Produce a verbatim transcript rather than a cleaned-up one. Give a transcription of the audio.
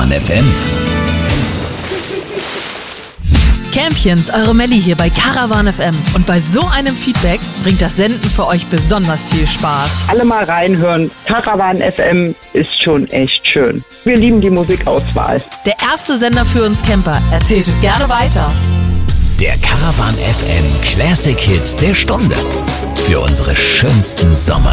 Caravan F M. Campions, eure Melli hier bei Caravan F M. Und bei so einem Feedback bringt das Senden für euch besonders viel Spaß. Alle mal reinhören. Caravan F M ist schon echt schön. Wir lieben die Musikauswahl. Der erste Sender für uns Camper. Erzählt es gerne weiter. Der Caravan F M Classic Hits der Stunde. Für unsere schönsten Sommer.